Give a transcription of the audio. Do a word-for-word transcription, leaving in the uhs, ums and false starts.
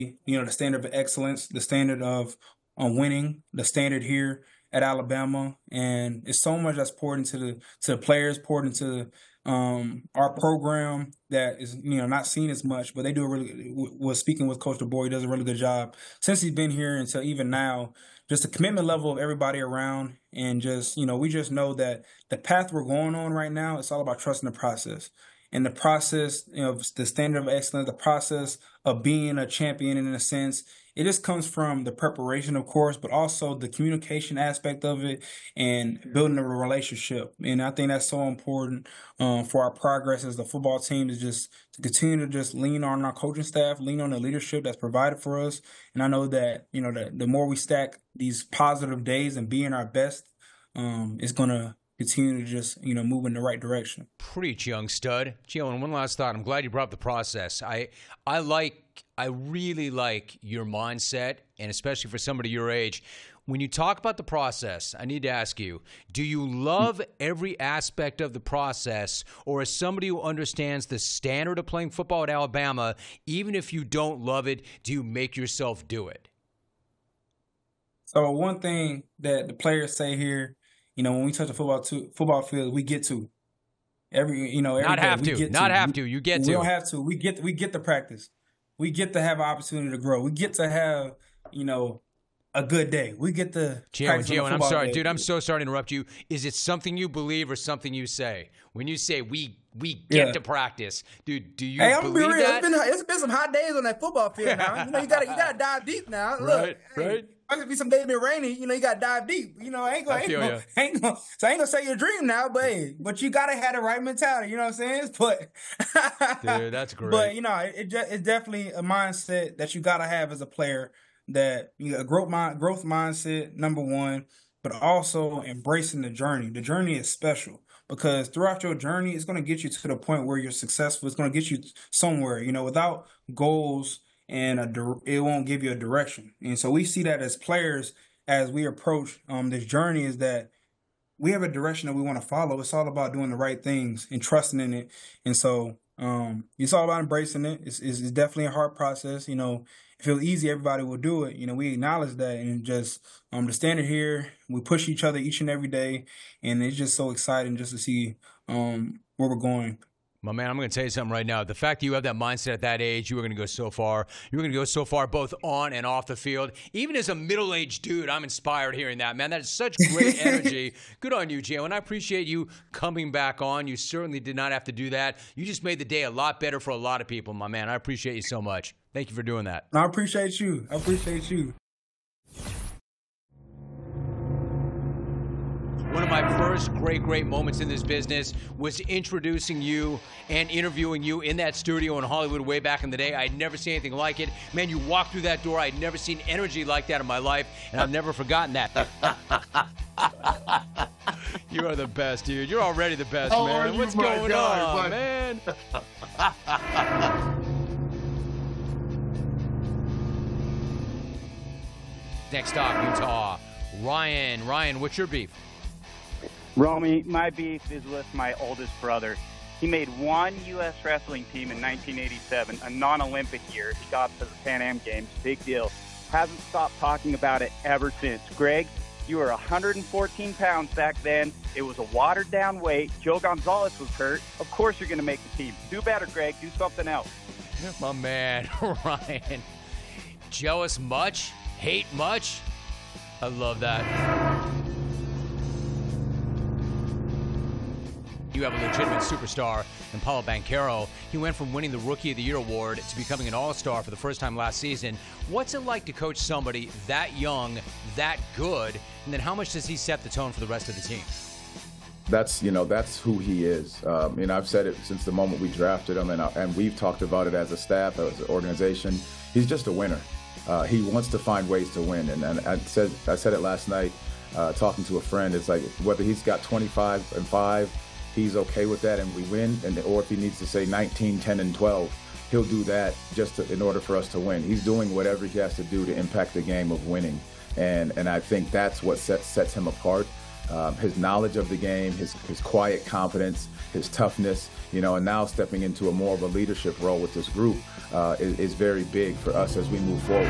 you know, the standard of excellence, the standard of on winning, the standard here at Alabama, and it's so much that's poured into the to the players, poured into um, our program that is you know not seen as much, but they do a really. Was speaking with Coach DeBoer, he does a really good job since he's been here until even now. Just the commitment level of everybody around, and just you know, we just know that the path we're going on right now, it's all about trusting the process. And the process, you know, the standard of excellence, the process of being a champion in a sense, it just comes from the preparation, of course, but also the communication aspect of it and building a relationship. And I think that's so important um, for our progress as the football team is just to continue to just lean on our coaching staff, lean on the leadership that's provided for us. And I know that, you know, that the more we stack these positive days and being our best, um, it's going to continue to just, you know, move in the right direction. Preach, young stud. Jalen, one last thought. I'm glad you brought up the process. I I like, I really like your mindset, and especially for somebody your age. When you talk about the process, I need to ask you, do you love every aspect of the process, or as somebody who understands the standard of playing football at Alabama, even if you don't love it, do you make yourself do it? So one thing that the players say here, you know, when we touch the football to, football field, we get to every, you know, every not day, have we to, get not to. have to. You get we, to. We don't have to. We get, we get the practice. We get to have an opportunity to grow. We get to have, you know, a good day. We get to. Gio, Gio, I'm sorry, day. dude. I'm so sorry to interrupt you. Is it something you believe or something you say? When you say we we get Yeah. to practice, dude, do you Hey, I'm gonna be believe real. that? It's been, it's been some hot days on that football field now. You know, you gotta you gotta dive deep now. Look, Right, hey, right. Might be some days been rainy. You know, you gotta dive deep. You know, I ain't gonna, I ain't feel gonna, ya. ain't gonna, so I ain't gonna say your dream now, but hey, but you gotta have the right mentality. You know what I'm saying? But Dude, that's great. But you know, it, it just, it's definitely a mindset that you gotta have as a player. That you know, a growth mind, growth mindset, number one, but also embracing the journey. The journey is special because throughout your journey, it's going to get you to the point where you're successful. It's going to get you somewhere. You know, without goals and a, it won't give you a direction. And so we see that as players as we approach um, this journey is that we have a direction that we want to follow. It's all about doing the right things and trusting in it. And so um, it's all about embracing it. It's, it's, it's definitely a hard process. You know, if it was easy, everybody would do it. You know, we acknowledge that and just um, the standard here, we push each other each and every day. And it's just so exciting just to see um, where we're going. My man, I'm going to tell you something right now. The fact that you have that mindset at that age, you were going to go so far. You were going to go so far both on and off the field. Even as a middle-aged dude, I'm inspired hearing that, man. That is such great energy. Good on you, Gio. And I appreciate you coming back on. You certainly did not have to do that. You just made the day a lot better for a lot of people, my man. I appreciate you so much. Thank you for doing that. I appreciate you. I appreciate you. One of my first great, great moments in this business was introducing you and interviewing you in that studio in Hollywood way back in the day. I'd never seen anything like it. Man, you walked through that door. I'd never seen energy like that in my life, and I've never forgotten that. You are the best, dude. You're already the best, How man. are you, What's my going guy, on, my- man? Next stop, Utah. Ryan. Ryan, what's your beef? Romy, my beef is with my oldest brother. He made one U S wrestling team in nineteen eighty-seven, a non-Olympic year. He got to the Pan Am Games. Big deal. Hasn't stopped talking about it ever since. Greg, you were one hundred fourteen pounds back then. It was a watered-down weight. Joe Gonzalez was hurt. Of course you're going to make the team. Do better, Greg. Do something else. My man, Ryan. Jealous much? Hate much? I love that. You have a legitimate superstar in Paulo Banchero. He went from winning the Rookie of the Year award to becoming an all-star for the first time last season. What's it like to coach somebody that young, that good, and then how much does he set the tone for the rest of the team? That's, you know, that's who he is. Um, and I've said it since the moment we drafted him, and, and we've talked about it as a staff, as an organization. He's just a winner. Uh, he wants to find ways to win. And, and I said I said it last night uh, talking to a friend. It's like whether he's got twenty-five and five, he's okay with that and we win, and or if he needs to say nineteen, ten, and twelve, he'll do that just to, in order for us to win. He's doing whatever he has to do to impact the game of winning. And and I think that's what sets, sets him apart. Um, his knowledge of the game, his, his quiet confidence, his toughness, you know, and now stepping into a more of a leadership role with this group uh, is, is very big for us as we move forward.